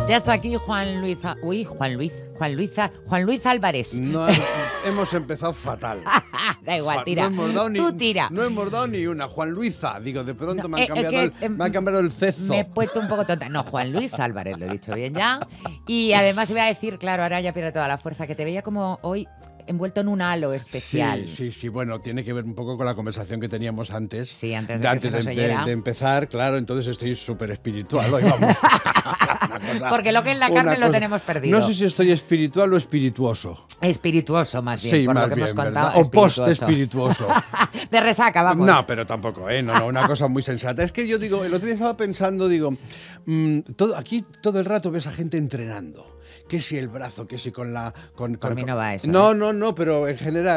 Ya está aquí Juan Luis Álvarez. No, hemos empezado fatal. Da igual, tira. Tú tira. No hemos dado ni una. Juan Luisa, digo, de pronto me han cambiado el cezo. Me he puesto un poco tonta. No, Juan Luis Álvarez, lo he dicho bien ya. Y además iba a decir, claro, ahora ya pierde toda la fuerza, que te veía como hoy envuelto en un halo especial. Sí, bueno, tiene que ver un poco con la conversación que teníamos antes. Sí, antes de empezar, claro, entonces estoy súper espiritual hoy, vamos. Porque lo que es la carne lo tenemos perdido. No sé si estoy espiritual o espirituoso. Espirituoso, más bien, sí, por más lo que bien, hemos contado. ¿verdad? O post-espirituoso. De resaca, vamos. No, pero tampoco, No, una cosa muy sensata. Es que yo digo, el otro día estaba pensando, aquí todo el rato ves a gente entrenando. Que si el brazo, que si con la... Por mí no va eso. No, pero en general.